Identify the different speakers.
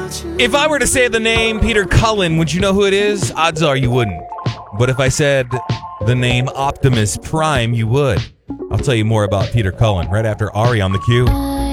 Speaker 1: If I were to say the name Peter Cullen, would you know who it is? Odds are you wouldn't. But if I said the name Optimus Prime, you would. I'll tell you more about Peter Cullen right after Ari on the Q.